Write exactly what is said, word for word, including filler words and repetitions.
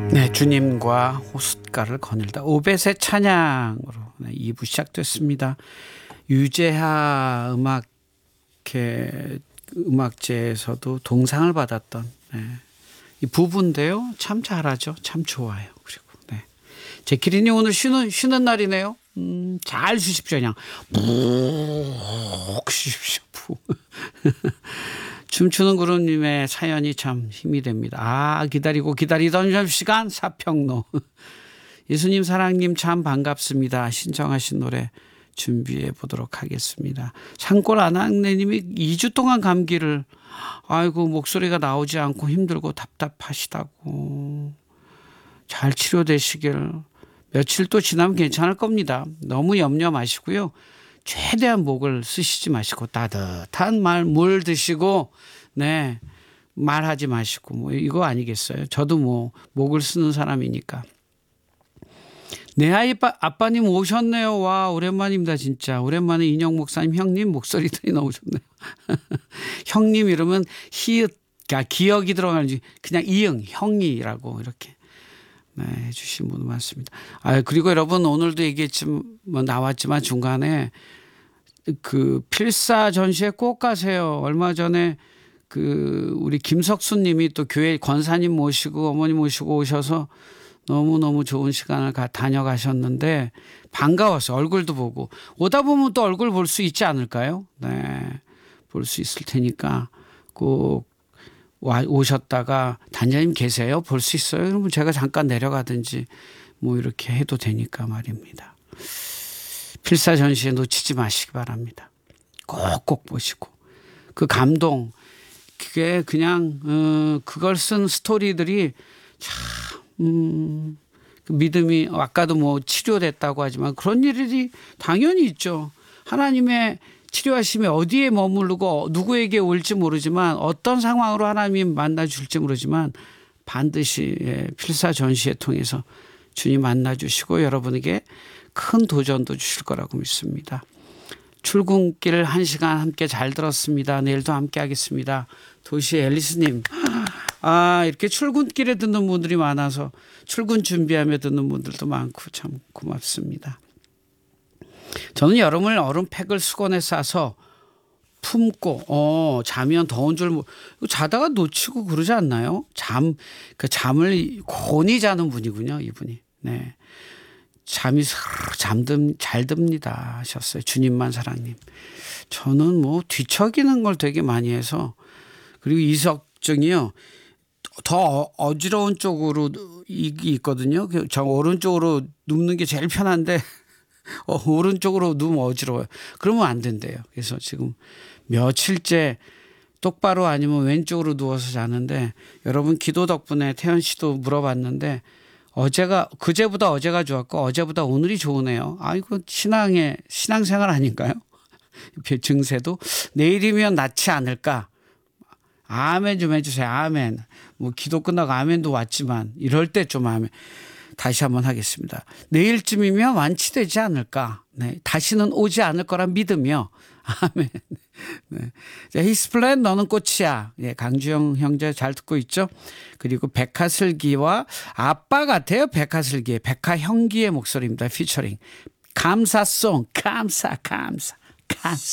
네, 주님과 호숫가를 거닐다 오벳의 찬양으로 네, 이 부 시작됐습니다. 유재하 음악회 음악제에서도 동상을 받았던 네, 이 부부인데요. 참 잘하죠. 참 좋아요. 그리고 네. 제키린이 오늘 쉬는 쉬는 날이네요. 음, 잘 쉬십시오. 그냥 푹 쉬십시오. 푹. 춤추는 구름님의 사연이 참 힘이 됩니다. 아, 기다리고 기다리던 점시간 사평로. 예수님 사랑님 참 반갑습니다. 신청하신 노래 준비해 보도록 하겠습니다. 산골 아낙네님이 이 주 동안 감기를 아이고 목소리가 나오지 않고 힘들고 답답하시다고. 잘 치료되시길. 며칠 또 지나면 괜찮을 겁니다. 너무 염려 마시고요. 최대한 목을 쓰시지 마시고 따뜻한 말 물 드시고 네 말하지 마시고 뭐 이거 아니겠어요. 저도 뭐 목을 쓰는 사람이니까. 내 아이 아빠, 아빠님 오셨네요. 와 오랜만입니다. 진짜 오랜만에 인영 목사님 형님 목소리들이 너무 좋네요. 형님 이러면 히읗 그러니까 기억이 들어가는지 그냥 이응 형이라고 이렇게 네, 해주신 분 많습니다. 아 그리고 여러분 오늘도 얘기했지만 뭐 나왔지만 중간에 그 필사 전시회 꼭 가세요. 얼마 전에 그 우리 김석수님이 또 교회 권사님 모시고 어머니 모시고 오셔서 너무 너무 좋은 시간을 가, 다녀가셨는데 반가웠어요. 얼굴도 보고 오다 보면 또 얼굴 볼 수 있지 않을까요? 네, 볼 수 있을 테니까 꼭 와, 오셨다가 단장님 계세요? 볼 수 있어요? 그러면 제가 잠깐 내려가든지 뭐 이렇게 해도 되니까 말입니다. 필사 전시회 놓치지 마시기 바랍니다. 꼭꼭 보시고 그 감동 그게 그냥 어, 그걸 쓴 스토리들이 참 음, 그 믿음이 아까도 뭐 치료됐다고 하지만 그런 일이 당연히 있죠. 하나님의 치료하심이 어디에 머무르고 누구에게 올지 모르지만 어떤 상황으로 하나님이 만나줄지 모르지만 반드시 필사 전시회 통해서 주님 만나주시고 여러분에게 큰 도전도 주실 거라고 믿습니다. 출근길 한 시간 함께 잘 들었습니다. 내일도 함께 하겠습니다. 도시 앨리스님. 아 이렇게 출근길에 듣는 분들이 많아서 출근 준비하며 듣는 분들도 많고 참 고맙습니다. 저는 여름을 얼음팩을 수건에 싸서 품고 어 자면 더운 줄 자다가 놓치고 그러지 않나요? 잠 그 잠을 곤히 자는 분이군요, 이분이. 네. 잠이 잠든 잘 듭니다 하셨어요. 주님만 사랑님. 저는 뭐 뒤척이는 걸 되게 많이 해서 그리고 이석증이요. 더 어지러운 쪽으로 이게 있거든요. 저 오른쪽으로 눕는 게 제일 편한데 어, 오른쪽으로 누우면 어지러워요. 그러면 안 된대요. 그래서 지금 며칠째 똑바로 아니면 왼쪽으로 누워서 자는데 여러분 기도 덕분에 태연 씨도 물어봤는데 어제가 그제보다 어제가 좋았고 어제보다 오늘이 좋으네요. 아이고 신앙의 신앙생활 아닌가요? 증세도 내일이면 낫지 않을까. 아멘 좀 해주세요. 아멘. 뭐 기도 끝나고 아멘도 왔지만 이럴 때 좀 아멘. 다시 한번 하겠습니다. 내일쯤이면 완치되지 않을까. 네. 다시는 오지 않을 거라 믿으며 아멘. 네. 히스플랜 너는 꽃이야. 예, 강주영 형제 잘 듣고 있죠. 그리고 백하슬기와 아빠 같아요. 백하슬기 백하형기의 목소리입니다. 피처링 감사송 감사 감사 감사